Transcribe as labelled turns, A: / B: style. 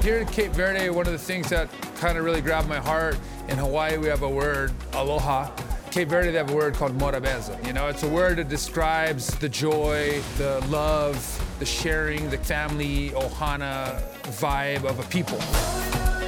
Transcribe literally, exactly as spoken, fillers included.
A: here in Cape Verde, one of the things that kind of really grabbed my heart, in Hawaii we have a word, aloha. Cape Verde, they have a word called morabeza. You know, it's a word that describes the joy, the love, the sharing, the family, ohana vibe of a people.